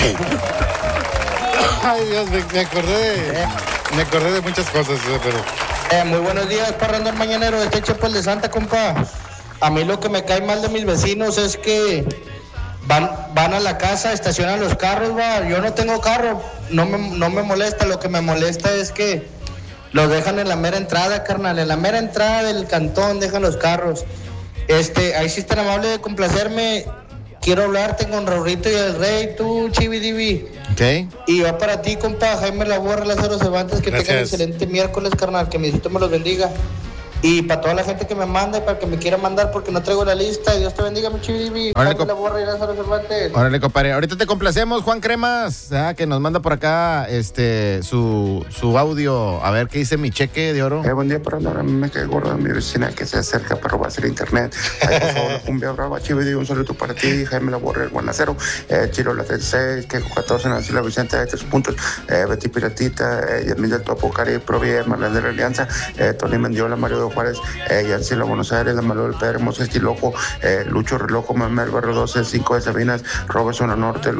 Ay, Dios, me acordé de muchas cosas, pero... Muy buenos días, parrando el mañanero. Este Chepo el de Santa, compa. A mí lo que me cae mal de mis vecinos es que van a la casa, estacionan los carros, va. Yo no tengo carro, no me molesta. Lo que me molesta es que los dejan en la mera entrada, carnal. En la mera entrada del cantón dejan los carros. Ahí sí es tan amable de complacerme. Quiero hablarte con Raurito y el Rey, tú, Chividivi. Ok. Y va para ti, compa, Jaime Laborra, Lázaro Cervantes, que tengan un excelente miércoles, carnal, que mi Diosito me los bendiga. Y para toda la gente que me manda y para que me quiera mandar porque no traigo la lista, Dios te bendiga, mi Chividivi. Jaime Laborra y Lázaro Cervantes. Órale, compadre. Ahorita te complacemos, Juan Cremas, que nos manda por acá su audio. A ver qué dice mi cheque de oro. Buen día, para a mí me cae gordo mi vecina que se acerca para robarse el internet. Ay, por favor, cumbia brava, Chividivi, un saludo para ti, Jaime Laborra, el Guanacero, Chilo la 36, Quejo 14, Nancy la Vicente de 3 puntos, Betty Piratita, Yasmín del Topo, Cari Provie, Marlene de la Alianza, Tony Mendiola, Mario de Juárez, Yancila Buenos Aires, la Manuel Pedro Hermoso Estiloco, Lucho Relojo, Mamel Barrio 12, 5 de Sabinas, Robertson Norte,